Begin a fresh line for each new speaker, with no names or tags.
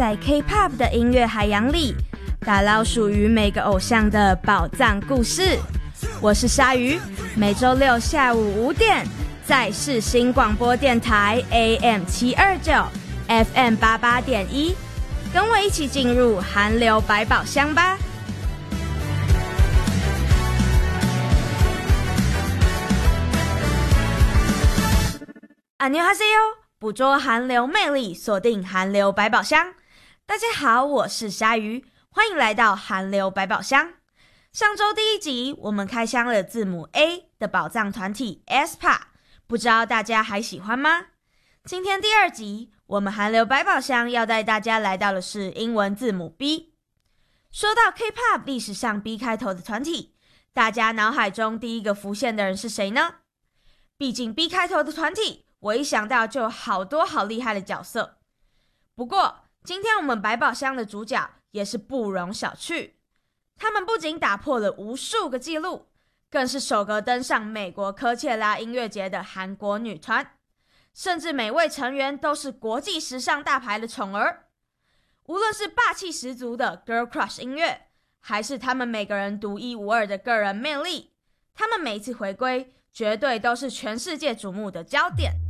在 K-pop 的音乐海洋里，打捞属于每个偶像的宝藏故事。我是鲨鱼，每周六下午5点，在世新广播电台 AM729 FM88.1，跟我一起进入韩流百宝箱吧。안녕하세요，捕捉韩流魅力，锁定韩流百宝箱。大家好，我是鲨鱼，欢迎来到韩流百宝箱。上周第1集，我们开箱了字母 A 的宝藏团体 aespa， 不知道大家还喜欢吗？今天第2集，我们韩流百宝箱要带大家来到的是英文字母 B。说到 K-pop 历史上 B 开头的团体，大家脑海中第一个浮现的人是谁呢？毕竟 B 开头的团体，我一想到就有好多好厉害的角色。不过今天我们百宝箱的主角也是不容小觑，他们不仅打破了无数个纪录，更是首个登上美国科切拉音乐节的韩国女团，甚至每位成员都是国际时尚大牌的宠儿。无论是霸气十足的 Girl Crush 音乐，还是他们每个人独一无二的个人魅力，他们每一次回归绝对都是全世界瞩目的焦点。